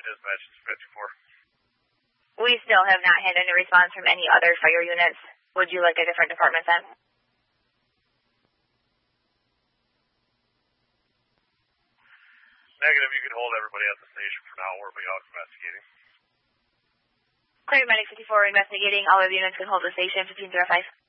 dispatch 54. We still have not had any response from any other fire units. Would you like a different department then? Negative, you can hold everybody at the station for now. We'll be out investigating. Clear Medic 54 investigating. All of the units can hold the station 1505.